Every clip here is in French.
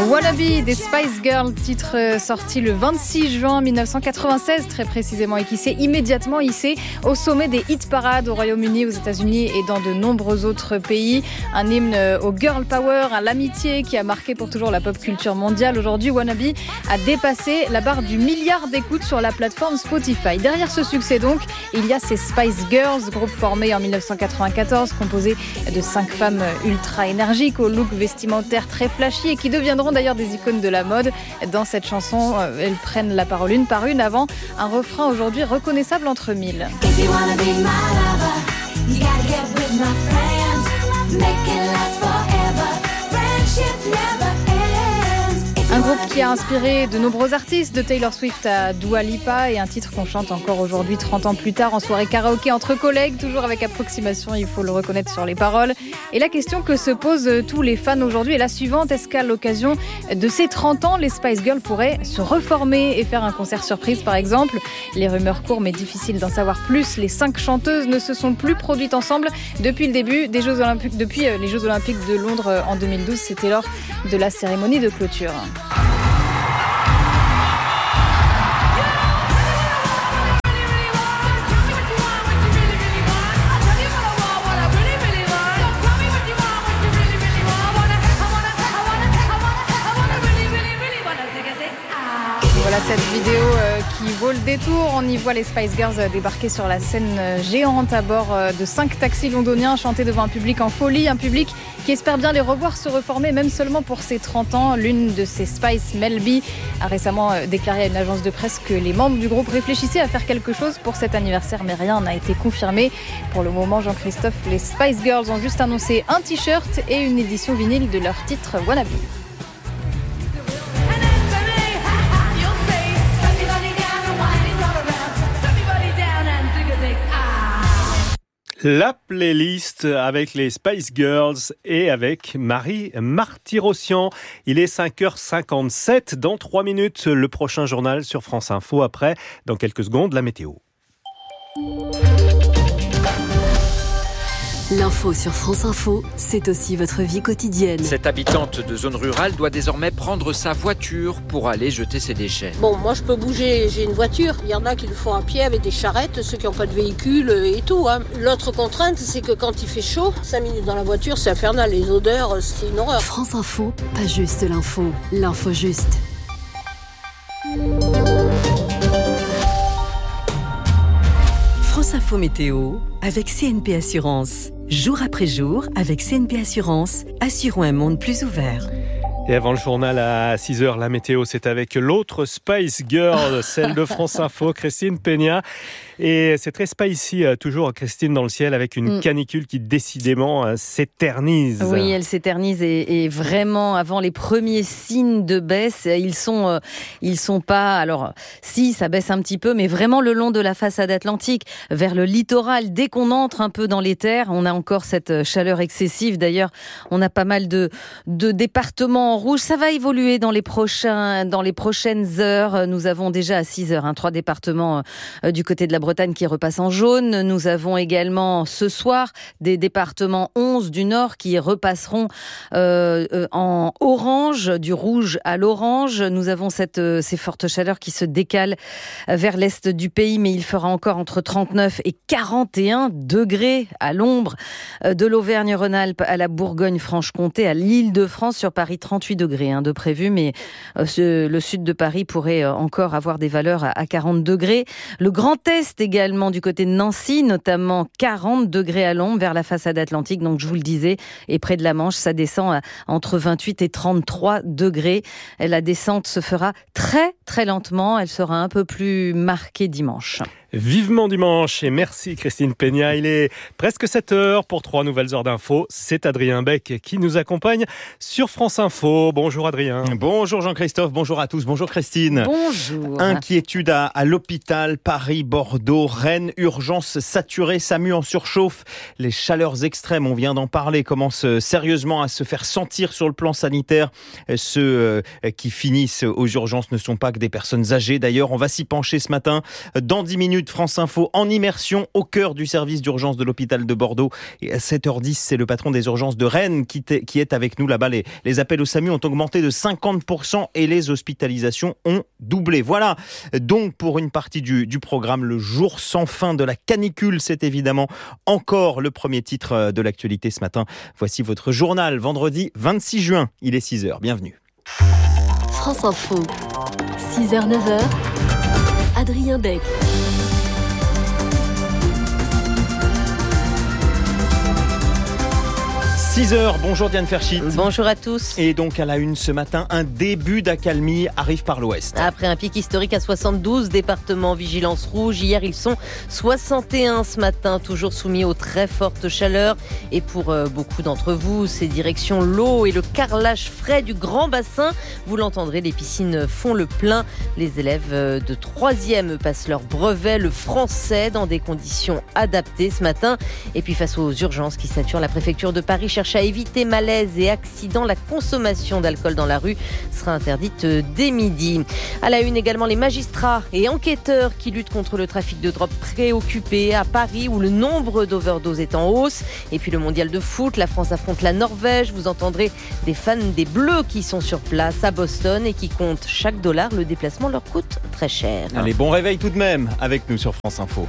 Wannabe des Spice Girls, titre sorti le 26 juin 1996 très précisément et qui s'est immédiatement hissé au sommet des hit parades au Royaume-Uni, aux États-Unis et dans de nombreux autres pays. Un hymne au girl power, à l'amitié qui a marqué pour toujours la pop culture mondiale. Aujourd'hui, Wannabe a dépassé la barre du milliard d'écoutes sur la plateforme Spotify. Derrière ce succès donc, il y a ces Spice Girls, groupe formé en 1994, composé de 5 femmes ultra énergiques au look vestimentaire très flashy et qui deviendront d'ailleurs des icônes de la mode. Dans cette chanson, elles prennent la parole une par une avant un refrain aujourd'hui reconnaissable entre mille. Un groupe qui a inspiré de nombreux artistes, de Taylor Swift à Dua Lipa, et un titre qu'on chante encore aujourd'hui, 30 ans plus tard, en soirée karaoké entre collègues, toujours avec approximation, il faut le reconnaître, sur les paroles. Et la question que se posent tous les fans aujourd'hui est la suivante: est-ce qu'à l'occasion de ces 30 ans, les Spice Girls pourraient se reformer et faire un concert surprise par exemple? Les rumeurs courent mais difficile d'en savoir plus. Les 5 chanteuses ne se sont plus produites ensemble depuis le début des Jeux Olympiques, depuis les Jeux Olympiques de Londres en 2012, c'était lors de la cérémonie de clôture. Voilà cette vidéo qui vaut le détour. On y voit les Spice Girls débarquer sur la scène géante à bord de 5 taxis londoniens, chanter devant un public en folie, un public qui espère bien les revoir se reformer, même seulement pour ses 30 ans. L'une de ces Spice, Mel B, a récemment déclaré à une agence de presse que les membres du groupe réfléchissaient à faire quelque chose pour cet anniversaire, mais rien n'a été confirmé. Pour le moment, Jean-Christophe, les Spice Girls ont juste annoncé un t-shirt et une édition vinyle de leur titre Wannabe. La playlist avec les Spice Girls et avec Marie Martyrossian. Il est 5h57. Dans 3 minutes, le prochain journal sur France Info. Après, dans quelques secondes, la météo. L'info sur France Info, c'est aussi votre vie quotidienne. Cette habitante de zone rurale doit désormais prendre sa voiture pour aller jeter ses déchets. Bon, moi je peux bouger, j'ai une voiture. Il y en a qui le font à pied avec des charrettes, ceux qui n'ont pas de véhicule et tout. L'autre contrainte, c'est que quand il fait chaud, 5 minutes dans la voiture, c'est infernal. Les odeurs, c'est une horreur. France Info, pas juste l'info, l'info juste. France Info Météo avec CNP Assurance. Jour après jour, avec CNP Assurance, assurons un monde plus ouvert. Et avant le journal à 6h, la météo, c'est avec l'autre Spice Girl, celle de France Info, Christine Peña. Et c'est très spicy, toujours Christine, dans le ciel, avec une canicule qui décidément s'éternise. Oui, elle s'éternise et vraiment, avant les premiers signes de baisse, ils sont pas... Alors, si, ça baisse un petit peu, mais vraiment le long de la façade atlantique, vers le littoral. Dès qu'on entre un peu dans les terres, on a encore cette chaleur excessive. D'ailleurs, on a pas mal de départements en rouge. Ça va évoluer dans les prochaines heures. Nous avons déjà à 6h 3 départements du côté de la Bretagne qui repassent en jaune. Nous avons également ce soir des départements 11 du Nord qui repasseront en orange, du rouge à l'orange. Nous avons ces fortes chaleurs qui se décalent vers l'est du pays, mais il fera encore entre 39 et 41 degrés à l'ombre de l'Auvergne-Rhône-Alpes à la Bourgogne-Franche-Comté, à l'Île-de-France, sur Paris 38 degrés de prévu, mais le sud de Paris pourrait encore avoir des valeurs à 40 degrés. Le Grand Est également du côté de Nancy, notamment 40 degrés à l'ombre vers la façade atlantique, donc je vous le disais, et près de la Manche, ça descend entre 28 et 33 degrés. La descente se fera très très lentement, elle sera un peu plus marquée dimanche. Vivement dimanche et merci Christine Peña. Il est presque 7h pour 3 nouvelles heures d'infos. C'est Adrien Beck qui nous accompagne sur France Info. Bonjour Adrien. Bonjour Jean-Christophe, bonjour à tous, bonjour Christine. Bonjour. Inquiétude à l'hôpital, Paris, Bordeaux, Rennes, urgence saturée, SAMU en surchauffe. Les chaleurs extrêmes, on vient d'en parler, commencent sérieusement à se faire sentir sur le plan sanitaire. Ceux qui finissent aux urgences ne sont pas que des personnes âgées. D'ailleurs, on va s'y pencher ce matin. Dans 10 minutes, minutes, France Info en immersion au cœur du service d'urgence de l'hôpital de Bordeaux. Et à 7h10, c'est le patron des urgences de Rennes qui est avec nous là-bas. Les appels au SAMU ont augmenté de 50% et les hospitalisations ont doublé. Voilà donc pour une partie du programme, le jour sans fin de la canicule. C'est évidemment encore le premier titre de l'actualité ce matin. Voici votre journal, vendredi 26 juin. Il est 6h, bienvenue. France Info, 6h-9h, Adrien Beck. 6h, bonjour Diane Ferchit. Bonjour à tous. Et donc à la une ce matin, un début d'accalmie arrive par l'ouest. Après un pic historique à 72 départements vigilance rouge, hier ils sont 61 ce matin, toujours soumis aux très fortes chaleurs. Et pour beaucoup d'entre vous, c'est direction l'eau et le carrelage frais du grand bassin. Vous l'entendrez, les piscines font le plein. Les élèves de 3e passent leur brevet, le français, dans des conditions adaptées ce matin. Et puis face aux urgences qui saturent, la préfecture de Paris cherche à éviter malaise et accidents. La consommation d'alcool dans la rue sera interdite dès midi. À la une également, les magistrats et enquêteurs qui luttent contre le trafic de drogue préoccupés à Paris où le nombre d'overdoses est en hausse. Et puis le mondial de foot, la France affronte la Norvège. Vous entendrez des fans des Bleus qui sont sur place à Boston et qui comptent chaque dollar. Le déplacement leur coûte très cher. Allez, bon réveil tout de même avec nous sur France Info.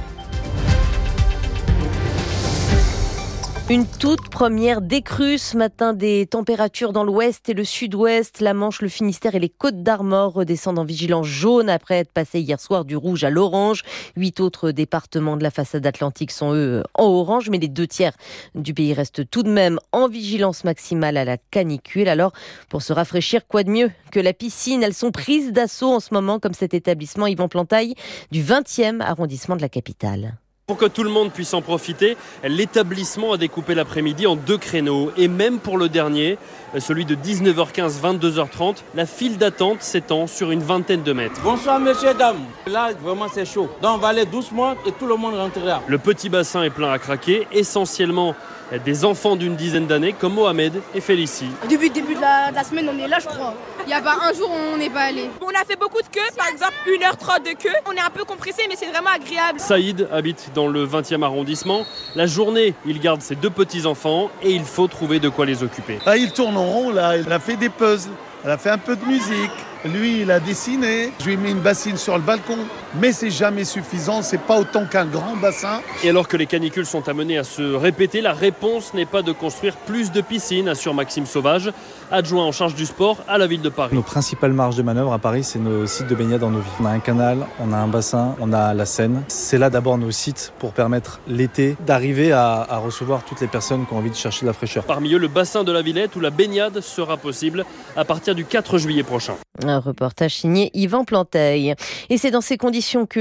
Une toute première décrue ce matin, des températures dans l'ouest et le sud-ouest. La Manche, le Finistère et les Côtes-d'Armor redescendent en vigilance jaune après être passés hier soir du rouge à l'orange. 8 autres départements de la façade atlantique sont eux en orange, mais les 2/3 du pays restent tout de même en vigilance maximale à la canicule. Alors, pour se rafraîchir, quoi de mieux que la piscine? Elles sont prises d'assaut en ce moment, comme cet établissement Yvan Plantail du 20e arrondissement de la capitale. Pour que tout le monde puisse en profiter, l'établissement a découpé l'après-midi en 2 créneaux. Et même pour le dernier, celui de 19h15, 22h30, la file d'attente s'étend sur une vingtaine de mètres. Bonsoir messieurs, dames. Là, vraiment c'est chaud. Donc on va aller doucement et tout le monde rentrera. Le petit bassin est plein à craquer, essentiellement des enfants d'une dizaine d'années comme Mohamed et Félicie. Depuis le début de la semaine, on est là, je crois. Il n'y a pas un jour où on n'est pas allé. On a fait beaucoup de queues, par exemple 1h30 de queue. On est un peu compressé, mais c'est vraiment agréable. Saïd habite dans le 20e arrondissement. La journée, il garde ses 2 petits-enfants et il faut trouver de quoi les occuper. Là, il tourne en rond, là. Il a fait des puzzles, il a fait un peu de musique. Lui, il a dessiné. Je lui ai mis une bassine sur le balcon. Mais c'est jamais suffisant, c'est pas autant qu'un grand bassin. Et alors que les canicules sont amenées à se répéter, la réponse n'est pas de construire plus de piscines, assure Maxime Sauvage, adjoint en charge du sport à la ville de Paris. Nos principales marges de manœuvre à Paris, c'est nos sites de baignade en eau vive. On a un canal, on a un bassin, on a la Seine. C'est là d'abord nos sites pour permettre l'été d'arriver à recevoir toutes les personnes qui ont envie de chercher de la fraîcheur. Parmi eux, le bassin de la Villette où la baignade sera possible à partir du 4 juillet prochain. Un reportage signé Yvan Plantail. Et c'est dans ces conditions que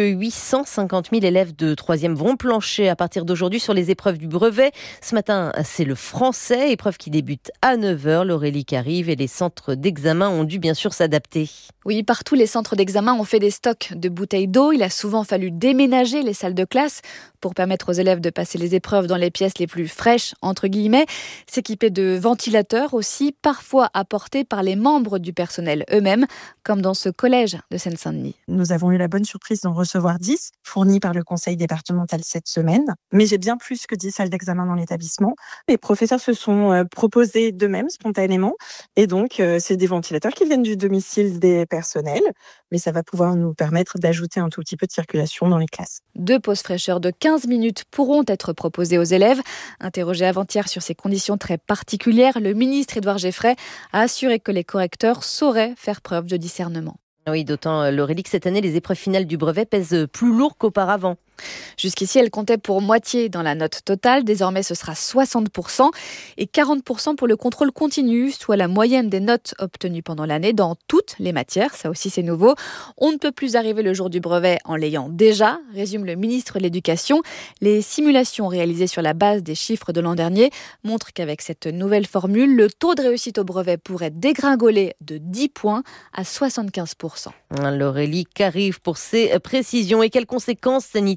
850 000 élèves de 3e vont plancher à partir d'aujourd'hui sur les épreuves du brevet. Ce matin, c'est le français, épreuve qui débute à 9h. L'Aurélie qui arrive et les centres d'examen ont dû bien sûr s'adapter. Oui, partout les centres d'examen ont fait des stocks de bouteilles d'eau. Il a souvent fallu déménager les salles de classe pour permettre aux élèves de passer les épreuves dans les pièces les plus fraîches, entre guillemets. S'équiper de ventilateurs aussi, parfois apportés par les membres du personnel eux-mêmes, comme dans ce collège de Seine-Saint-Denis. Nous avons eu la bonne surprise d'en recevoir 10, fournis par le conseil départemental cette semaine. Mais j'ai bien plus que 10 salles d'examen dans l'établissement. Les professeurs se sont proposés d'eux-mêmes spontanément. Et donc, c'est des ventilateurs qui viennent du domicile des personnels. Mais ça va pouvoir nous permettre d'ajouter un tout petit peu de circulation dans les classes. 2 pauses fraîcheurs de 15 minutes pourront être proposées aux élèves. Interrogé avant-hier sur ces conditions très particulières, le ministre Édouard Geffray a assuré que les correcteurs sauraient faire preuve de discernement. Oui, d'autant, Laurélie, que cette année, les épreuves finales du brevet pèsent plus lourd qu'auparavant. Jusqu'ici, elle comptait pour moitié dans la note totale. Désormais, ce sera 60% et 40% pour le contrôle continu, soit la moyenne des notes obtenues pendant l'année dans toutes les matières. Ça aussi, c'est nouveau. On ne peut plus arriver le jour du brevet en l'ayant déjà, résume le ministre de l'Éducation. Les simulations réalisées sur la base des chiffres de l'an dernier montrent qu'avec cette nouvelle formule, le taux de réussite au brevet pourrait dégringoler de 10 points à 75%. L'Aurélie qu'arrive pour ses précisions. Et quelles conséquences sanitaires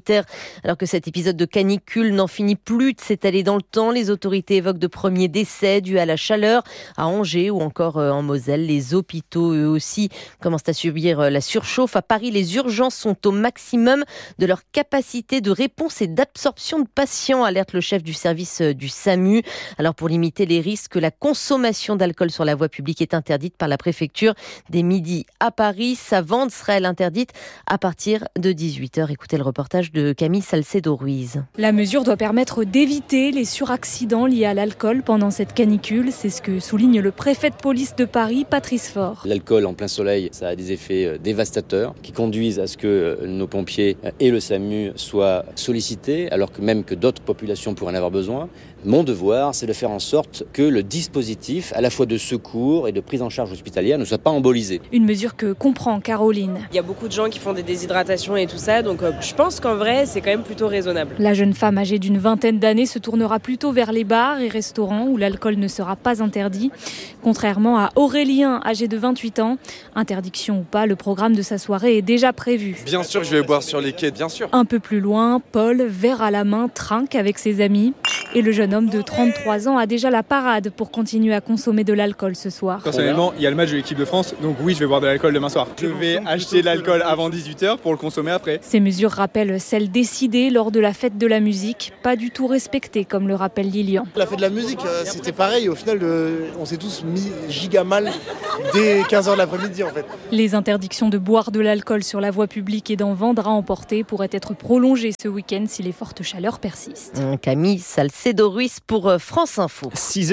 sanitaire. Alors que cet épisode de canicule n'en finit plus de s'étaler dans le temps, les autorités évoquent de premiers décès dus à la chaleur à Angers ou encore en Moselle. Les hôpitaux, eux aussi, commencent à subir la surchauffe. À Paris, les urgences sont au maximum de leur capacité de réponse et d'absorption de patients, alerte le chef du service du SAMU. Alors pour limiter les risques, la consommation d'alcool sur la voie publique est interdite par la préfecture dès midi à Paris. Sa vente serait interdite à partir de 18h. Écoutez le reportage de Camille Salcedo-Ruiz. La mesure doit permettre d'éviter les suraccidents liés à l'alcool pendant cette canicule. C'est ce que souligne le préfet de police de Paris, Patrice Faure. L'alcool en plein soleil, ça a des effets dévastateurs qui conduisent à ce que nos pompiers et le SAMU soient sollicités, alors que même que d'autres populations pourraient en avoir besoin. Mon devoir, c'est de faire en sorte que le dispositif, à la fois de secours et de prise en charge hospitalière, ne soit pas embolisé. Une mesure que comprend Caroline. Il y a beaucoup de gens qui font des déshydratations et tout ça, donc je pense qu'en vrai, c'est quand même plutôt raisonnable. La jeune femme âgée d'une vingtaine d'années se tournera plutôt vers les bars et restaurants où l'alcool ne sera pas interdit. Contrairement à Aurélien, âgé de 28 ans, interdiction ou pas, le programme de sa soirée est déjà prévu. Bien sûr que je vais boire sur les quais, bien sûr. Un peu plus loin, Paul, verre à la main, trinque avec ses amis. Et le jeune homme de 33 ans a déjà la parade pour continuer à consommer de l'alcool ce soir. Personnellement, il y a le match de l'équipe de France, donc oui, je vais boire de l'alcool demain soir. Je vais acheter de l'alcool avant 18h pour le consommer après. Ces mesures rappellent celles décidées lors de la fête de la musique, pas du tout respectées, comme le rappelle Lilian. La fête de la musique, c'était pareil. Au final, on s'est tous mis giga mal dès 15h de l'après-midi en fait. Les interdictions de boire de l'alcool sur la voie publique et d'en vendre à emporter pourraient être prolongées ce week-end si les fortes chaleurs persistent. Camille Salcedo-Ruiz pour France Info.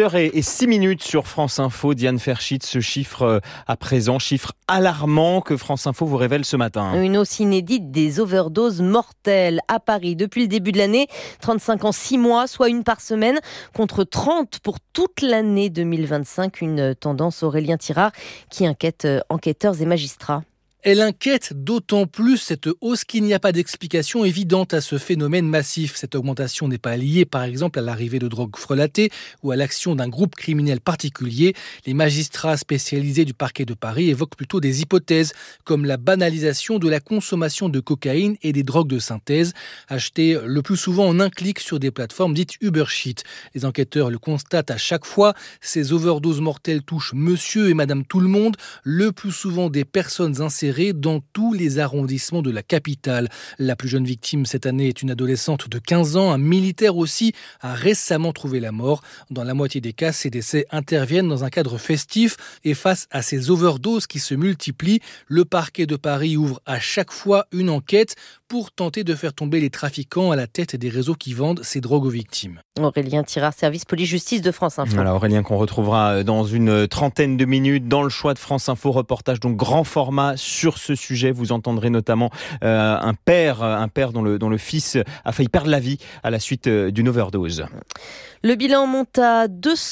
6h06 sur France Info. Diane Ferschit, ce chiffre à présent, chiffre alarmant que France Info vous révèle ce matin. Une hausse inédite des overdoses mortelles à Paris depuis le début de l'année. 35 ans, 6 mois, soit une par semaine, contre 30 pour toute l'année 2025. Une tendance, Aurélien Tirard, qui inquiète enquêteurs et magistrats. Elle inquiète d'autant plus cette hausse qu'il n'y a pas d'explication évidente à ce phénomène massif. Cette augmentation n'est pas liée par exemple à l'arrivée de drogues frelatées ou à l'action d'un groupe criminel particulier. Les magistrats spécialisés du parquet de Paris évoquent plutôt des hypothèses comme la banalisation de la consommation de cocaïne et des drogues de synthèse, achetées le plus souvent en un clic sur des plateformes dites Uber-Shit. Les enquêteurs le constatent à chaque fois, ces overdoses mortelles touchent monsieur et madame tout le monde, le plus souvent des personnes insérées dans tous les arrondissements de la capitale. La plus jeune victime cette année est une adolescente de 15 ans. Un militaire aussi a récemment trouvé la mort. Dans la moitié des cas, ces décès interviennent dans un cadre festif. Et face à ces overdoses qui se multiplient, le parquet de Paris ouvre à chaque fois une enquête pour tenter de faire tomber les trafiquants à la tête des réseaux qui vendent ces drogues aux victimes. Aurélien Tirard, service police-justice de France Info. Voilà, Aurélien qu'on retrouvera dans une trentaine de minutes dans le choix de France Info. Reportage donc grand format sur ce sujet. Vous entendrez notamment un père dont le fils a failli perdre la vie à la suite d'une overdose. Le bilan monte à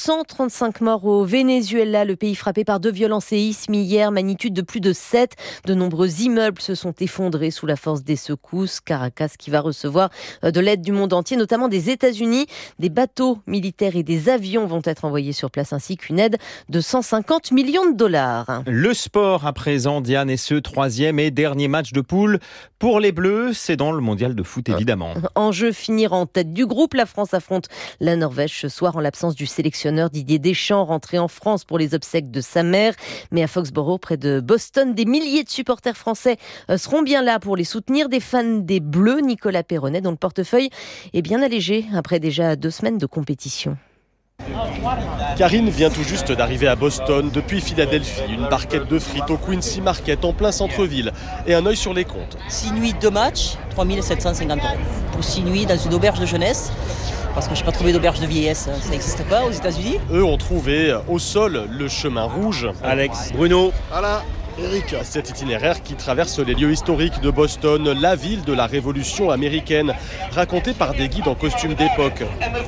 235 morts au Venezuela, le pays frappé par 2 violents séismes hier, magnitude de plus de 7. De nombreux immeubles se sont effondrés sous la force des secousses. Caracas qui va recevoir de l'aide du monde entier, notamment des États-Unis. Des bateaux militaires et des avions vont être envoyés sur place, ainsi qu'une aide de 150 millions de dollars. Le sport à présent, Diane, et ce 3e et dernier match de poule pour les Bleus. C'est dans le mondial de foot, évidemment. Enjeu, finir en tête du groupe. La France affronte la Norvège ce soir en l'absence du sélectionneur Didier Deschamps, rentré en France pour les obsèques de sa mère. Mais à Foxborough, près de Boston, des milliers de supporters français seront bien là pour les soutenir. Des fans des Bleus, Nicolas Perronnet, dont le portefeuille est bien allégé après déjà 2 semaines de compétition. Karine vient tout juste d'arriver à Boston depuis Philadelphie. Une barquette de frites au Quincy Market en plein centre-ville et un œil sur les comptes. 6 nuits, 2 matchs, 3 750 €. Pour 6 nuits dans une auberge de jeunesse. Parce que je n'ai pas trouvé d'auberge de vieillesse, ça n'existe pas aux États-Unis. Eux ont trouvé au sol le chemin rouge. Alex, Bruno, voilà, Eric. Cet itinéraire qui traverse les lieux historiques de Boston, la ville de la Révolution américaine, raconté par des guides en costume d'époque.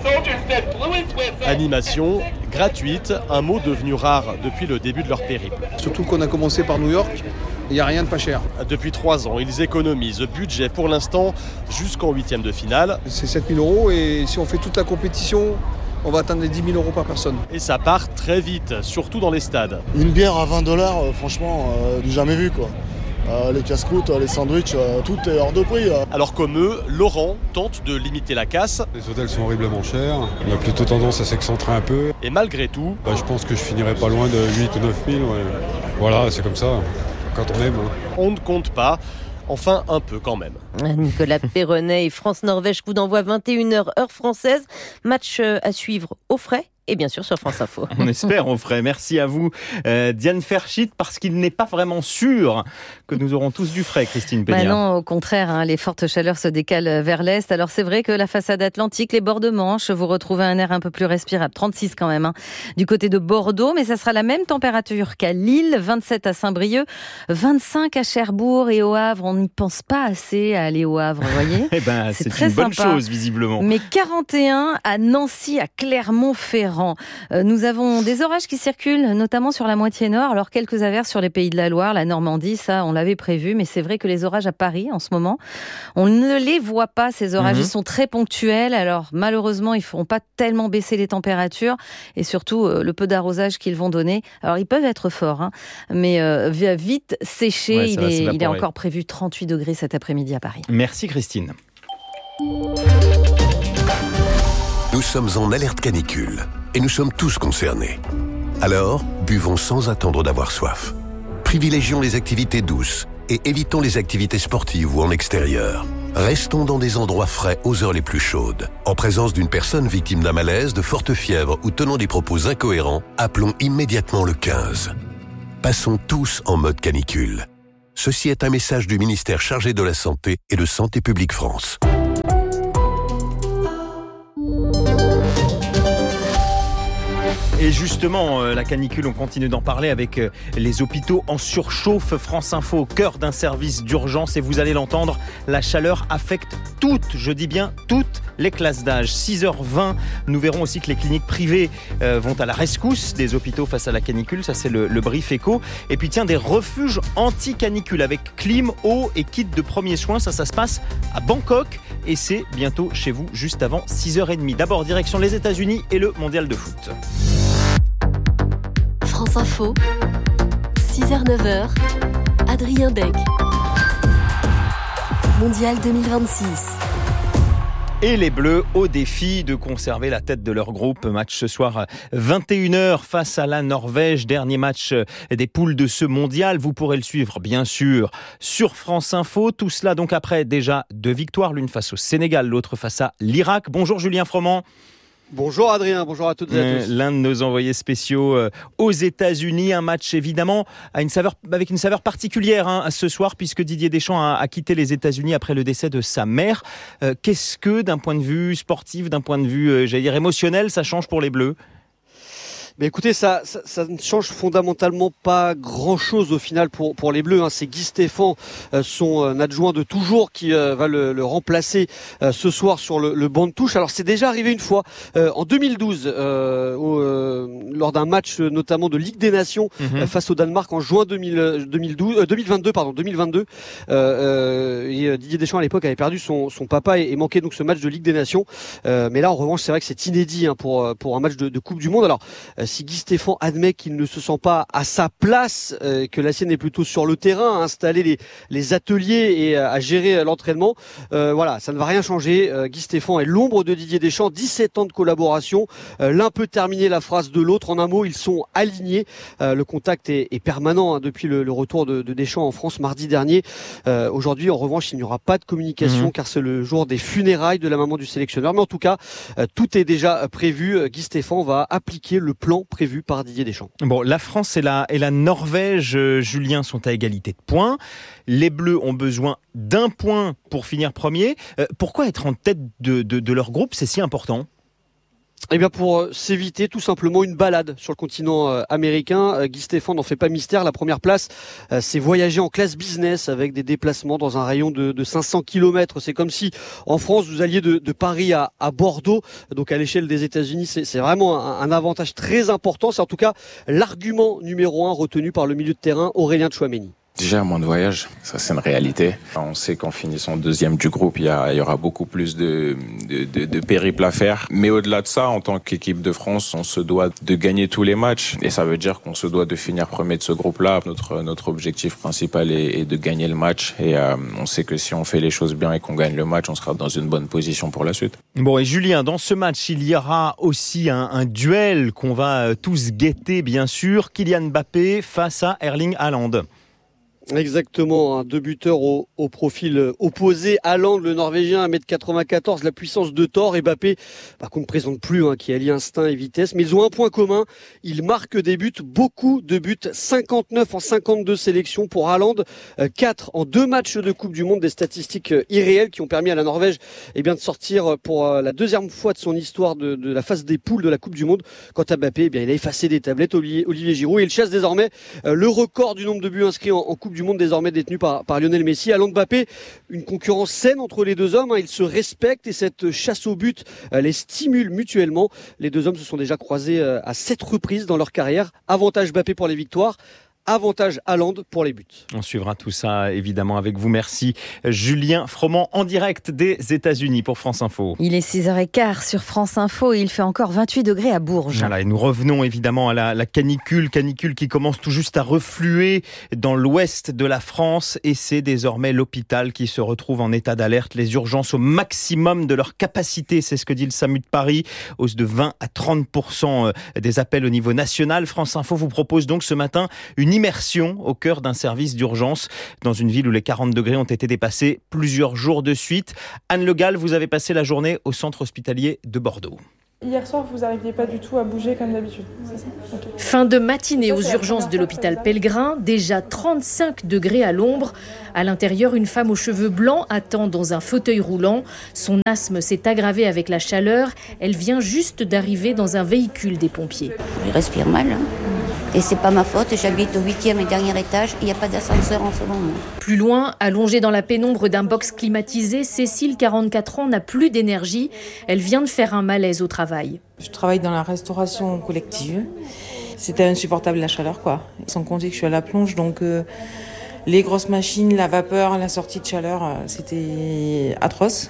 Animation gratuite, un mot devenu rare depuis le début de leur périple. Surtout qu'on a commencé par New York. Il n'y a rien de pas cher. Depuis 3 ans, ils économisent. Budget pour l'instant jusqu'en 8e de finale. C'est 7 000 € et si on fait toute la compétition, on va atteindre les 10 000 € par personne. Et ça part très vite, surtout dans les stades. Une bière à 20 $, franchement, du jamais vu quoi. Les casse-croûtes, les sandwichs, tout est hors de prix. Alors comme eux, Laurent tente de limiter la casse. Les hôtels sont horriblement chers, on a plutôt tendance à s'excentrer un peu. Et malgré tout... je pense que je finirai pas loin de 8 ou 9 000. Ouais. Voilà, c'est comme ça, quand on aime. On ne compte pas. Enfin, un peu quand même. Nicolas Perronnet et France-Norvège, coup d'envoi 21h heure française. Match à suivre au frais. Et bien sûr sur France Info. On espère, on ferait. Merci à vous, Diane Ferchit, parce qu'il n'est pas vraiment sûr que nous aurons tous du frais, Christine Péniard. Non, au contraire, les fortes chaleurs se décalent vers l'est. Alors c'est vrai que la façade atlantique, les bords de Manche, vous retrouvez un air un peu plus respirable. 36 quand même, du côté de Bordeaux, mais ça sera la même température qu'à Lille, 27 à Saint-Brieuc, 25 à Cherbourg et au Havre. On n'y pense pas assez à aller au Havre, vous voyez. C'est très une bonne chose, visiblement. Mais 41 à Nancy, à Clermont-Ferrand. Nous avons des orages qui circulent, notamment sur la moitié nord. Alors quelques averses sur les pays de la Loire, la Normandie, ça on l'avait prévu, mais c'est vrai que les orages à Paris en ce moment, on ne les voit pas, ces orages. Ils sont très ponctuels. Alors malheureusement, ils ne feront pas tellement baisser les températures et surtout le peu d'arrosage qu'ils vont donner. Alors ils peuvent être forts, mais vite sécher. Ouais, il est encore prévu 38 degrés cet après-midi à Paris. Merci Christine. Nous sommes en alerte canicule et nous sommes tous concernés. Alors, buvons sans attendre d'avoir soif. Privilégions les activités douces et évitons les activités sportives ou en extérieur. Restons dans des endroits frais aux heures les plus chaudes. En présence d'une personne victime d'un malaise, de forte fièvre ou tenant des propos incohérents, appelons immédiatement le 15. Passons tous en mode canicule. Ceci est un message du ministère chargé de la Santé et de Santé publique France. Et justement, la canicule, on continue d'en parler avec les hôpitaux en surchauffe. France Info au cœur d'un service d'urgence et vous allez l'entendre, la chaleur affecte toutes, je dis bien toutes les classes d'âge. 6h20, nous verrons aussi que les cliniques privées vont à la rescousse des hôpitaux face à la canicule. Ça, c'est le brief éco. Et puis tiens, des refuges anti-canicule avec clim, eau et kit de premiers soins. Ça se passe à Bangkok et c'est bientôt chez vous, juste avant 6h30. D'abord, direction les États-Unis et le mondial de foot. France Info, 6h-9h, Adrien Beck. Mondial 2026. Et les Bleus au défi de conserver la tête de leur groupe. Match ce soir 21h face à la Norvège. Dernier match des poules de ce mondial. Vous pourrez le suivre bien sûr sur France Info. Tout cela donc après déjà 2 victoires. L'une face au Sénégal, l'autre face à l'Irak. Bonjour Julien Froment. Bonjour Adrien, bonjour à toutes et à tous. L'un de nos envoyés spéciaux aux États-Unis, un match évidemment avec une saveur particulière ce soir puisque Didier Deschamps a quitté les États-Unis après le décès de sa mère. Qu'est-ce que d'un point de vue sportif, d'un point de vue émotionnel, ça change pour les Bleus ? Mais écoutez, ça ne change fondamentalement pas grand-chose au final pour les Bleus. C'est Guy Stéphane, son adjoint de toujours, qui va le remplacer ce soir sur le banc de touche. Alors c'est déjà arrivé une fois en 2012 lors d'un match notamment de Ligue des Nations face au Danemark en juin 2022. Et Didier Deschamps à l'époque avait perdu son papa et manquait donc ce match de Ligue des Nations. Mais là en revanche c'est vrai que c'est inédit pour un match de Coupe du Monde. Alors si Guy Stéphane admet qu'il ne se sent pas à sa place, que la sienne est plutôt sur le terrain, à installer les ateliers et à gérer l'entraînement, voilà, ça ne va rien changer. Guy Stéphane est l'ombre de Didier Deschamps, 17 ans de collaboration, l'un peut terminer la phrase de l'autre. En un mot, ils sont alignés. Le contact est permanent depuis le retour de Deschamps en France mardi dernier. Aujourd'hui, en revanche, il n'y aura pas de communication car c'est le jour des funérailles de la maman du sélectionneur. Mais en tout cas, tout est déjà prévu. Guy Stéphane va appliquer le plan prévu par Didier Deschamps. Bon, la France et la Norvège, Julien, sont à égalité de points. Les Bleus ont besoin d'un point pour finir premier. Pourquoi être en tête de leur groupe, c'est si important ? Eh bien pour s'éviter tout simplement une balade sur le continent américain. Guy Stéphane n'en fait pas mystère. La première place, c'est voyager en classe business avec des déplacements dans un rayon de 500 km. C'est comme si en France vous alliez de Paris à Bordeaux. Donc à l'échelle des États-Unis, c'est vraiment un avantage très important. C'est en tout cas l'argument numéro 1 retenu par le milieu de terrain Aurélien Tchouaméni. Déjà, moins de voyages, ça c'est une réalité. On sait qu'en finissant deuxième du groupe, il y aura beaucoup plus de périples à faire. Mais au-delà de ça, en tant qu'équipe de France, on se doit de gagner tous les matchs. Et ça veut dire qu'on se doit de finir premier de ce groupe-là. Notre objectif principal est de gagner le match. Et on sait que si on fait les choses bien et qu'on gagne le match, on sera dans une bonne position pour la suite. Bon, et Julien, dans ce match, il y aura aussi un duel qu'on va tous guetter, bien sûr. Kylian Mbappé face à Erling Haaland. Exactement, deux buteurs au profil opposé. Haaland, le Norvégien, 1m94, la puissance de Thor. Et Mbappé, qu'on ne présente plus, qui allie instinct et vitesse. Mais ils ont un point commun, ils marquent des buts, beaucoup de buts. 59 en 52 sélections pour Haaland, 4 en 2 matchs de Coupe du Monde. Des statistiques irréelles qui ont permis à la Norvège de sortir pour la deuxième fois de son histoire de la phase des poules de la Coupe du Monde. Quant à Mbappé, il a effacé des tablettes, Olivier Giroud. Et il chasse désormais le record du nombre de buts inscrits en Coupe du Monde, désormais détenu par Lionel Messi. Haaland, Mbappé, une concurrence saine entre les deux hommes. Ils se respectent et cette chasse au but les stimule mutuellement. Les deux hommes se sont déjà croisés à 7 reprises dans leur carrière. Avantage Mbappé pour les victoires. Avantage Haaland pour les buts. On suivra tout ça évidemment avec vous. Merci Julien Froment en direct des États-Unis pour France Info. Il est 6h15 sur France Info et il fait encore 28 degrés à Bourges. Voilà, et nous revenons évidemment à la canicule qui commence tout juste à refluer dans l'ouest de la France et c'est désormais l'hôpital qui se retrouve en état d'alerte. Les urgences au maximum de leur capacité, c'est ce que dit le SAMU de Paris. Hausse de 20 à 30% des appels au niveau national. France Info vous propose donc ce matin une immersion au cœur d'un service d'urgence dans une ville où les 40 degrés ont été dépassés plusieurs jours de suite. Anne Le Gall, vous avez passé la journée au centre hospitalier de Bordeaux. Hier soir, vous n'arriviez pas du tout à bouger comme d'habitude, c'est ça ? Okay. Fin de matinée aux urgences de l'hôpital Pellegrin, déjà 35 degrés à l'ombre. À l'intérieur, une femme aux cheveux blancs attend dans un fauteuil roulant. Son asthme s'est aggravé avec la chaleur. Elle vient juste d'arriver dans un véhicule des pompiers. Je respire mal, Et c'est pas ma faute, j'habite au 8e et dernier étage, il n'y a pas d'ascenseur en ce moment. Plus loin, allongée dans la pénombre d'un box climatisé, Cécile, 44 ans, n'a plus d'énergie. Elle vient de faire un malaise au travail. Je travaille dans la restauration collective. C'était insupportable la chaleur, Sans compter que je suis à la plonge, donc les grosses machines, la vapeur, la sortie de chaleur, c'était atroce.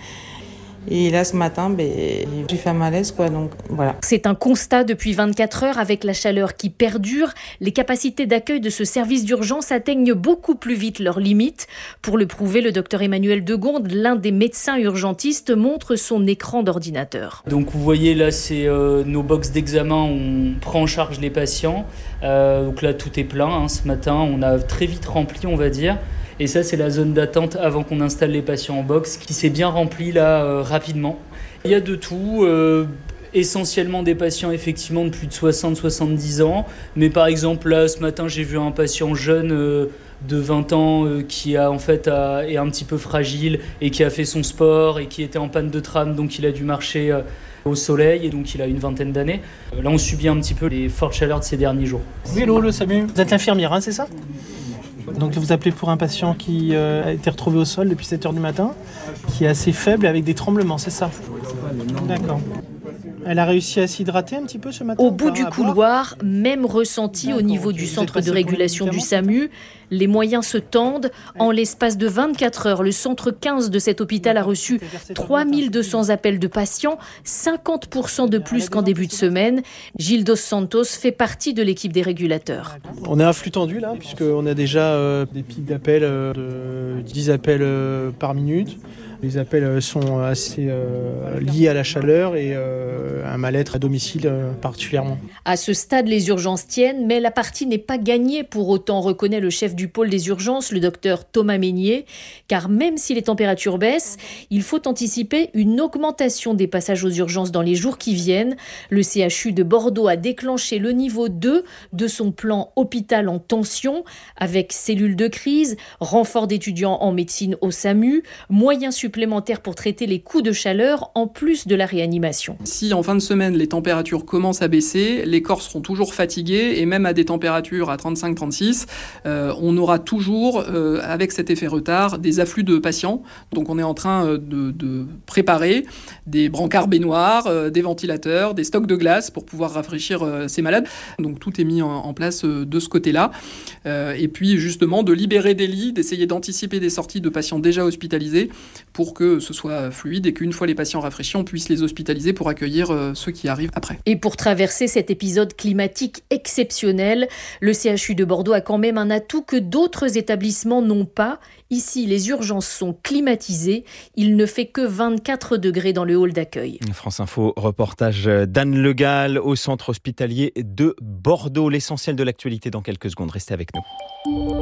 Et là, ce matin, j'ai fait un malaise, donc voilà. C'est un constat depuis 24 heures avec la chaleur qui perdure. Les capacités d'accueil de ce service d'urgence atteignent beaucoup plus vite leurs limites. Pour le prouver, le docteur Emmanuel Degonde, l'un des médecins urgentistes, montre son écran d'ordinateur. Donc vous voyez là, c'est nos box d'examen, on prend en charge les patients. Donc là, tout est plein. Ce matin, on a très vite rempli, on va dire. Et ça, c'est la zone d'attente avant qu'on installe les patients en box qui s'est bien remplie là rapidement. Il y a de tout, essentiellement des patients effectivement de plus de 60-70 ans. Mais par exemple, là, ce matin, j'ai vu un patient jeune de 20 ans qui a, en fait, est un petit peu fragile et qui a fait son sport et qui était en panne de tram, donc il a dû marcher au soleil et donc il a une vingtaine d'années. Là, on subit un petit peu les fortes chaleurs de ces derniers jours. Oui, hello, le SAMU. Vous êtes l'infirmière, c'est ça ? Donc vous appelez pour un patient qui a été retrouvé au sol depuis 7h du matin, qui est assez faible avec des tremblements, c'est ça ? D'accord. Elle a réussi à s'hydrater un petit peu ce matin ? Au bout du couloir, même ressenti au niveau du centre de régulation du SAMU. Les moyens se tendent. En l'espace de 24 heures, le centre 15 de cet hôpital a reçu 3200 appels de patients, 50% de plus qu'en début de semaine. Gilles Dos Santos fait partie de l'équipe des régulateurs. On est à flux tendu là, puisqu'on a déjà des pics d'appels de 10 appels par minute. Les appels sont assez liés à la chaleur et un mal-être à domicile particulièrement. À ce stade, les urgences tiennent, mais la partie n'est pas gagnée pour autant, reconnaît le chef du pôle des urgences, le docteur Thomas Meignier. Car même si les températures baissent, il faut anticiper une augmentation des passages aux urgences dans les jours qui viennent. Le CHU de Bordeaux a déclenché le niveau 2 de son plan hôpital en tension, avec cellules de crise, renfort d'étudiants en médecine au SAMU, moyens supplémentaires supplémentaires pour traiter les coups de chaleur en plus de la réanimation. Si en fin de semaine les températures commencent à baisser, les corps seront toujours fatigués et même à des températures à 35-36, on aura toujours, avec cet effet retard, des afflux de patients. Donc on est en train de préparer des brancards baignoires, des ventilateurs, des stocks de glace pour pouvoir rafraîchir ces malades. Donc tout est mis en place de ce côté-là. Et puis justement de libérer des lits, d'essayer d'anticiper des sorties de patients déjà hospitalisés pour que ce soit fluide et qu'une fois les patients rafraîchis, on puisse les hospitaliser pour accueillir ceux qui arrivent après. Et pour traverser cet épisode climatique exceptionnel, le CHU de Bordeaux a quand même un atout que d'autres établissements n'ont pas. Ici, les urgences sont climatisées. Il ne fait que 24 degrés dans le hall d'accueil. France Info, reportage d'Anne Le Gall au centre hospitalier de Bordeaux. L'essentiel de l'actualité dans quelques secondes. Restez avec nous.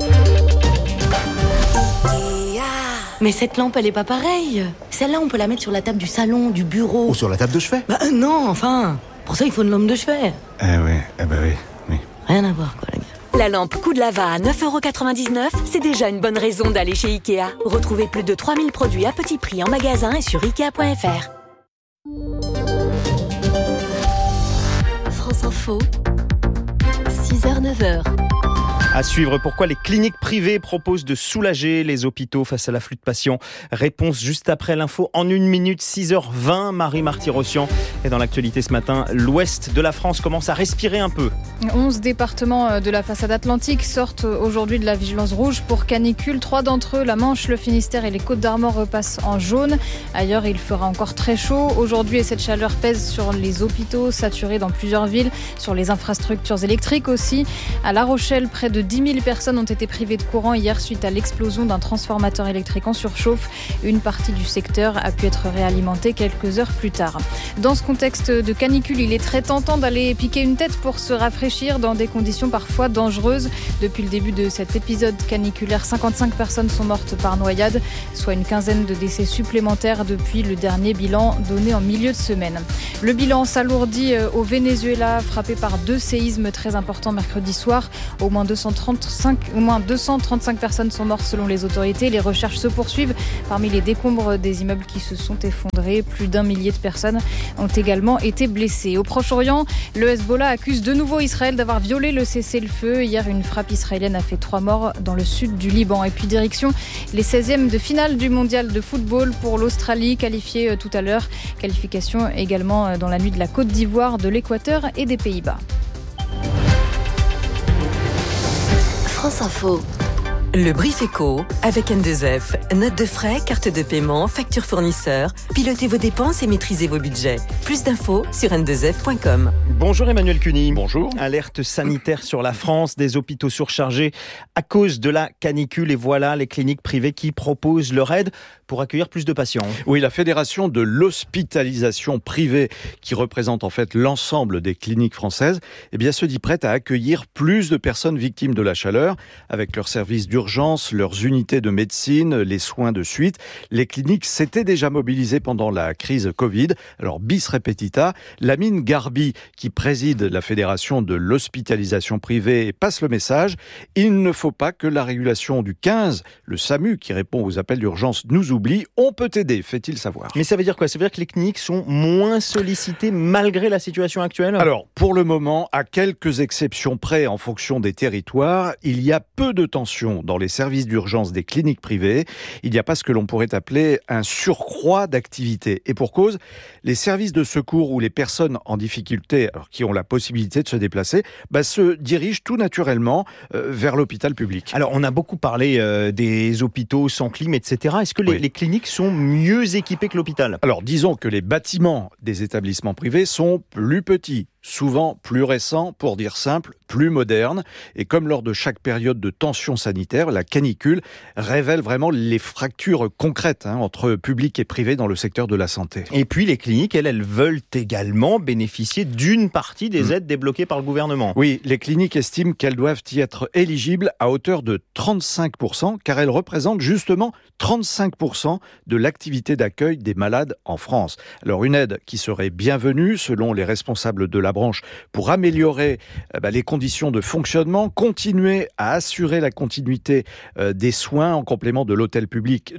Mais cette lampe, elle est pas pareille. Celle-là, on peut la mettre sur la table du salon, du bureau. Ou sur la table de chevet. Non, enfin. Pour ça, il faut une lampe de chevet. Oui. Rien à voir, quoi, les gars. La lampe coup de lava à 9,99 €, c'est déjà une bonne raison d'aller chez Ikea. Retrouvez plus de 3000 produits à petit prix en magasin et sur Ikea.fr. France Info, 6h-9h. À suivre, pourquoi les cliniques privées proposent de soulager les hôpitaux face à l'afflux de patients. Réponse juste après l'info en 1 minute, 6h20. Marie Marty-Rossian. Et dans l'actualité ce matin, l'ouest de la France commence à respirer un peu. 11 départements de la façade atlantique sortent aujourd'hui de la vigilance rouge pour canicule. 3 d'entre eux, la Manche, le Finistère et les Côtes-d'Armor, repassent en jaune. Ailleurs, il fera encore très chaud aujourd'hui et cette chaleur pèse sur les hôpitaux saturés dans plusieurs villes, sur les infrastructures électriques aussi. À La Rochelle, près de 10 000 personnes ont été privées de courant hier suite à l'explosion d'un transformateur électrique en surchauffe. Une partie du secteur a pu être réalimentée quelques heures plus tard. Dans ce contexte de canicule, il est très tentant d'aller piquer une tête pour se rafraîchir dans des conditions parfois dangereuses. Depuis le début de cet épisode caniculaire, 55 personnes sont mortes par noyade, soit une quinzaine de décès supplémentaires depuis le dernier bilan donné en milieu de semaine. Le bilan s'alourdit au Venezuela, frappé par 2 séismes très importants mercredi soir. Au moins 235 personnes sont mortes selon les autorités. Les recherches se poursuivent. Parmi les décombres des immeubles qui se sont effondrés, plus d'1 millier de personnes ont également été blessées. Au Proche-Orient, le Hezbollah accuse de nouveau Israël d'avoir violé le cessez-le-feu. Hier, une frappe israélienne a fait 3 morts dans le sud du Liban. Et puis direction les 16e de finale du mondial de football pour l'Australie, qualifiée tout à l'heure. Qualification également dans la nuit de la Côte d'Ivoire, de l'Équateur et des Pays-Bas. France Info. Le Brief Éco avec N2F. Note de frais, carte de paiement, facture fournisseur. Pilotez vos dépenses et maîtrisez vos budgets. Plus d'infos sur n2f.com. Bonjour Emmanuel Cuny. Bonjour. Alerte sanitaire sur la France, des hôpitaux surchargés à cause de la canicule. Et voilà les cliniques privées qui proposent leur aide pour accueillir plus de patients. Oui, la Fédération de l'hospitalisation privée, qui représente en fait l'ensemble des cliniques françaises, se dit prête à accueillir plus de personnes victimes de la chaleur avec leurs services d'urgence, leurs unités de médecine, les soins de suite. Les cliniques s'étaient déjà mobilisées pendant la crise Covid. Alors, bis repetita, Lamine Garbi, qui préside la Fédération de l'hospitalisation privée, passe le message. Il ne faut pas que la régulation du 15, le SAMU, qui répond aux appels d'urgence, nous oublie. On peut aider, fait-il savoir. Mais ça veut dire quoi ? Ça veut dire que les cliniques sont moins sollicitées malgré la situation actuelle ? Alors, pour le moment, à quelques exceptions près en fonction des territoires, il y a peu de tension dans les services d'urgence des cliniques privées. Il n'y a pas ce que l'on pourrait appeler un surcroît d'activité. Et pour cause, les services de secours ou les personnes en difficulté, alors qui ont la possibilité de se déplacer, se dirigent tout naturellement vers l'hôpital public. Alors, on a beaucoup parlé des hôpitaux sans clim, etc. Est-ce que les cliniques sont mieux équipées que l'hôpital ? Alors, disons que les bâtiments des établissements privés sont plus petits, souvent plus récents, pour dire simple, plus modernes. Et comme lors de chaque période de tension sanitaire, la canicule révèle vraiment les fractures concrètes entre public et privé dans le secteur de la santé. Et puis les cliniques, elles veulent également bénéficier d'une partie des aides débloquées par le gouvernement. Oui, les cliniques estiment qu'elles doivent y être éligibles à hauteur de 35%, car elles représentent justement 35% de l'activité d'accueil des malades en France. Alors une aide qui serait bienvenue selon les responsables de la la branche pour améliorer les conditions de fonctionnement, continuer à assurer la continuité des soins en complément de l'hôpital public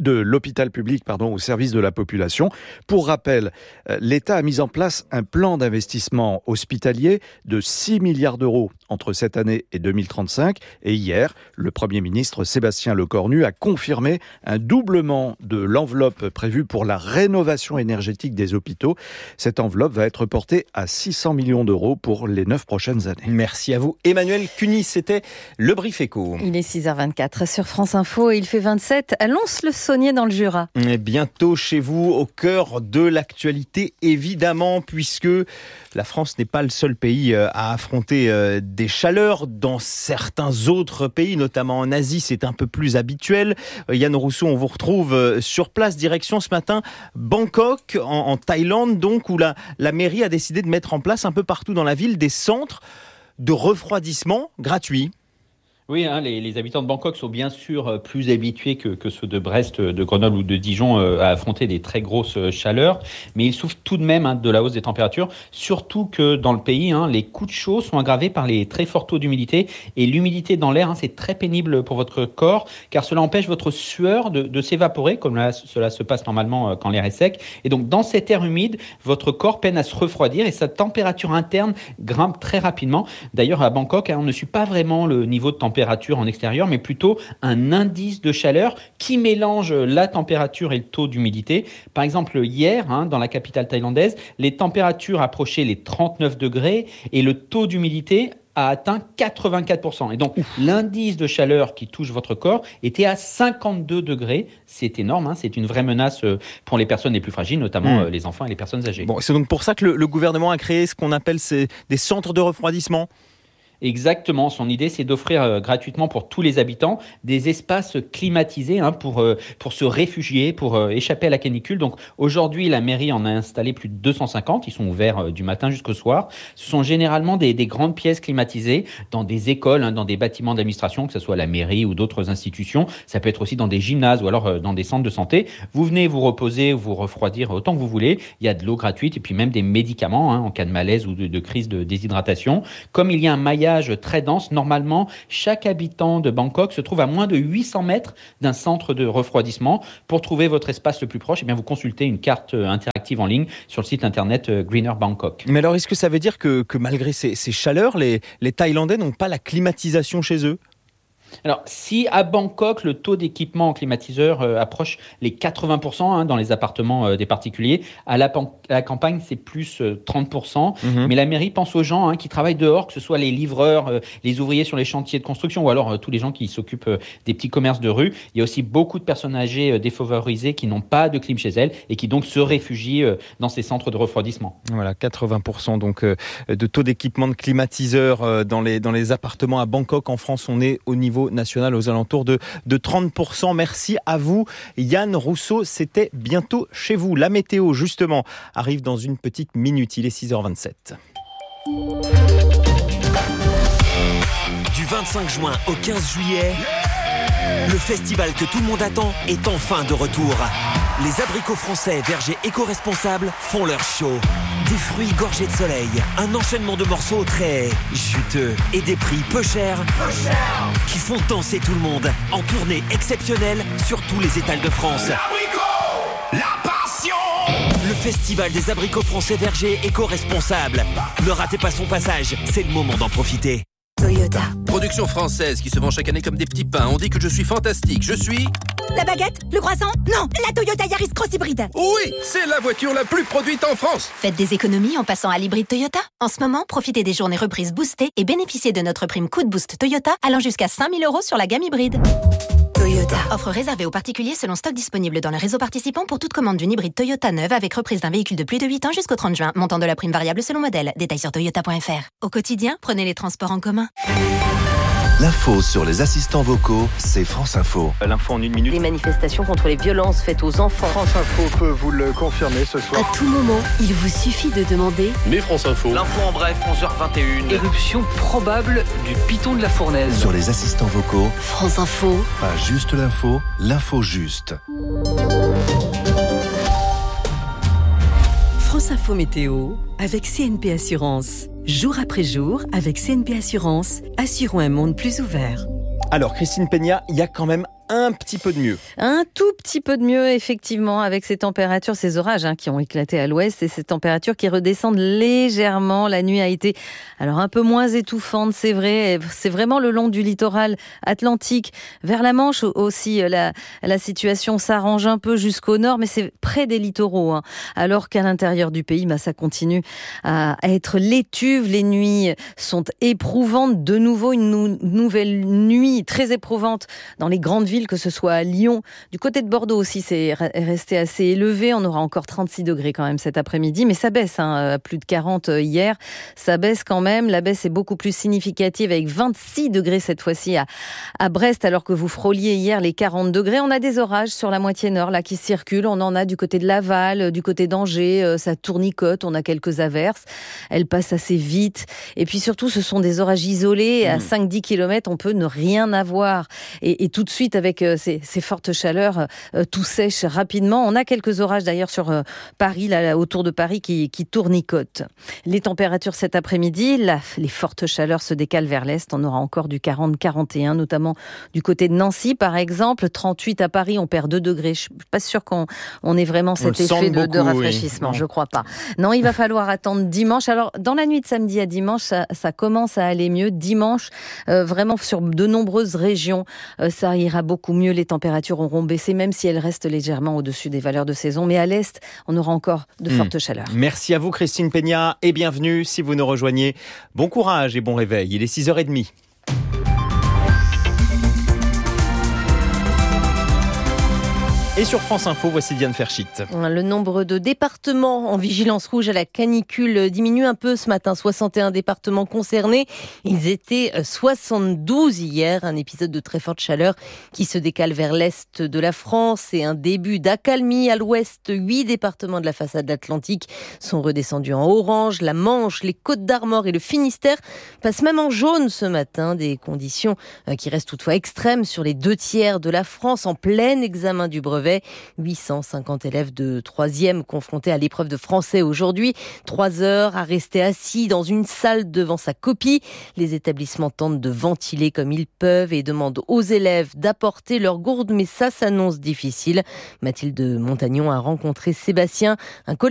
au service de la population. Pour rappel, l'État a mis en place un plan d'investissement hospitalier de 6 milliards d'euros entre cette année et 2035. Et hier, le Premier ministre Sébastien Lecornu a confirmé un doublement de l'enveloppe prévue pour la rénovation énergétique des hôpitaux. Cette enveloppe va être portée à 600 millions d'euros pour les 9 prochaines années. Merci à vous. Emmanuel Cuny, c'était le Brief Éco. Il est 6h24 sur France Info et il fait 27 à Lons-le-Saunier dans le Jura. Et bientôt chez vous, au cœur de l'actualité, évidemment, puisque la France n'est pas le seul pays à affronter des chaleurs. Dans certains autres pays, notamment en Asie, c'est un peu plus habituel. Yann Rousseau, on vous retrouve sur place, direction ce matin Bangkok, en Thaïlande, donc, où la mairie a décidé de mettre en place un peu partout dans la ville des centres de refroidissement gratuits. Oui, les habitants de Bangkok sont bien sûr plus habitués que ceux de Brest, de Grenoble ou de Dijon à affronter des très grosses chaleurs, mais ils souffrent tout de même de la hausse des températures, surtout que dans le pays, les coups de chaud sont aggravés par les très forts taux d'humidité, et l'humidité dans l'air, c'est très pénible pour votre corps, car cela empêche votre sueur de s'évaporer, comme cela se passe normalement quand l'air est sec, et donc dans cet air humide, votre corps peine à se refroidir, et sa température interne grimpe très rapidement. D'ailleurs, à Bangkok, on ne suit pas vraiment le niveau de température en extérieur, mais plutôt un indice de chaleur qui mélange la température et le taux d'humidité. Par exemple, hier, dans la capitale thaïlandaise, les températures approchaient les 39 degrés et le taux d'humidité a atteint 84%. Et donc, l'indice de chaleur qui touche votre corps était à 52 degrés. C'est énorme, c'est une vraie menace pour les personnes les plus fragiles, notamment les enfants et les personnes âgées. Bon, c'est donc pour ça que le gouvernement a créé ce qu'on appelle des centres de refroidissement. Exactement, son idée c'est d'offrir gratuitement pour tous les habitants des espaces climatisés pour se réfugier, pour échapper à la canicule. Donc aujourd'hui la mairie en a installé plus de 250, ils sont ouverts du matin jusqu'au soir. Ce sont généralement des grandes pièces climatisées dans des écoles, dans des bâtiments d'administration, que ce soit la mairie ou d'autres institutions. Ça peut être aussi dans des gymnases ou alors dans des centres de santé. Vous venez vous reposer, vous refroidir autant que vous voulez. Il y a de l'eau gratuite et puis même des médicaments en cas de malaise ou de crise de déshydratation. Comme il y a un maillage très dense, normalement, chaque habitant de Bangkok se trouve à moins de 800 mètres d'un centre de refroidissement. Pour trouver votre espace le plus proche, vous consultez une carte interactive en ligne sur le site internet Greener Bangkok. Mais alors, est-ce que ça veut dire que malgré ces chaleurs, les Thaïlandais n'ont pas la climatisation chez eux ? Alors, si à Bangkok, le taux d'équipement en climatiseur approche les 80% dans les appartements des particuliers, à la campagne, c'est plus 30%. Mais la mairie pense aux gens qui travaillent dehors, que ce soit les livreurs, les ouvriers sur les chantiers de construction ou alors tous les gens qui s'occupent des petits commerces de rue. Il y a aussi beaucoup de personnes âgées défavorisées qui n'ont pas de clim chez elles et qui donc se réfugient dans ces centres de refroidissement. Voilà, 80% donc de taux d'équipement de climatiseurs dans les appartements à Bangkok. En France, on est au niveau national aux alentours de 30%. Merci à vous, Yann Rousseau. C'était bientôt chez vous. La météo, justement, arrive dans une petite minute. Il est 6h27. Du 25 juin au 15 juillet, le festival que tout le monde attend est enfin de retour. Les abricots français vergers éco-responsables font leur show. Des fruits gorgés de soleil, un enchaînement de morceaux très juteux et des prix peu chers qui font danser tout le monde en tournée exceptionnelle sur tous les étals de France. La passion! Le festival des abricots français vergers éco-responsables. Ne ratez pas son passage, c'est le moment d'en profiter. Toyota. Production française qui se vend chaque année comme des petits pains. On dit que je suis fantastique. Je suis... La baguette? Le croissant? Non, la Toyota Yaris Cross Hybride. Oui, c'est la voiture la plus produite en France. Faites des économies en passant à l'hybride Toyota. En ce moment, profitez des journées reprises boostées et bénéficiez de notre prime coup de boost Toyota allant jusqu'à 5 000 € sur la gamme hybride. Toyota. Offre réservée aux particuliers selon stock disponible dans le réseau participant pour toute commande d'une hybride Toyota neuve avec reprise d'un véhicule de plus de 8 ans jusqu'au 30 juin. Montant de la prime variable selon modèle. Détails sur toyota.fr. Au quotidien, prenez les transports en commun. L'info sur les assistants vocaux, c'est France Info. L'info en une minute. Des manifestations contre les violences faites aux enfants. France Info peut vous le confirmer ce soir. À tout moment, il vous suffit de demander. Mais France Info. L'info en bref, 11h21. Éruption probable du piton de la Fournaise. Sur les assistants vocaux. France Info. Pas juste l'info, l'info juste. France Info Météo avec CNP Assurance. Jour après jour, avec CNP Assurance, assurons un monde plus ouvert. Alors, Christine Peña, il y a quand même un petit peu de mieux. Un tout petit peu de mieux, effectivement, avec ces températures, ces orages qui ont éclaté à l'ouest et ces températures qui redescendent légèrement. La nuit a été alors un peu moins étouffante, c'est vrai. C'est vraiment le long du littoral atlantique. Vers la Manche aussi, la situation s'arrange un peu jusqu'au nord, mais c'est près des littoraux. Alors qu'à l'intérieur du pays, ça continue à être l'étuve. Les nuits sont éprouvantes. De nouveau, une nouvelle nuit très éprouvante dans les grandes villes, que ce soit à Lyon. Du côté de Bordeaux aussi, c'est resté assez élevé. On aura encore 36 degrés quand même cet après-midi, mais ça baisse, à plus de 40 hier. Ça baisse quand même. La baisse est beaucoup plus significative avec 26 degrés cette fois-ci à Brest, alors que vous frôliez hier les 40 degrés. On a des orages sur la moitié nord là qui circulent. On en a du côté de Laval, du côté d'Angers. Ça tournicote. On a quelques averses. Elles passent assez vite. Et puis surtout, ce sont des orages isolés. À 5-10 km, on peut ne rien avoir. Et tout de suite, avec ces fortes chaleurs, tout sèche rapidement. On a quelques orages d'ailleurs sur Paris, là, autour de Paris, qui tournicotent. Les températures cet après-midi, les fortes chaleurs se décalent vers l'est. On aura encore du 40-41, notamment du côté de Nancy, par exemple. 38 à Paris, on perd 2 degrés. Je suis pas sûre qu'on ait vraiment cet effet de rafraîchissement. Oui. Je crois pas. Non, il va falloir attendre dimanche. Alors, dans la nuit de samedi à dimanche, ça commence à aller mieux. Dimanche, vraiment sur de nombreuses régions, ça ira beaucoup mieux. Les températures auront baissé, même si elles restent légèrement au-dessus des valeurs de saison. Mais à l'est, on aura encore de fortes chaleurs. Merci à vous, Christine Peña, et bienvenue si vous nous rejoignez. Bon courage et bon réveil. Il est 6h30. Et sur France Info, voici Diane Ferchit. Le nombre de départements en vigilance rouge à la canicule diminue un peu ce matin. 61 départements concernés. Ils étaient 72 hier. Un épisode de très forte chaleur qui se décale vers l'est de la France et un début d'accalmie à l'ouest. 8 départements de la façade atlantique sont redescendus en orange. La Manche, les Côtes-d'Armor et le Finistère passent même en jaune ce matin. Des conditions qui restent toutefois extrêmes sur les 2 tiers de la France en plein examen du brevet. 850 élèves de 3e confrontés à l'épreuve de français aujourd'hui. 3 heures à rester assis dans une salle devant sa copie. Les établissements tentent de ventiler comme ils peuvent et demandent aux élèves d'apporter leur gourde, mais ça s'annonce difficile. Mathilde Montagnon a rencontré Sébastien, un collègue